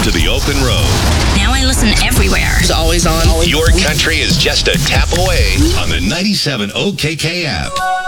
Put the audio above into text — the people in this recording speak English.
to the open road. Now I listen everywhere. It's always on. Your country is just a tap away on the 97 OKK app.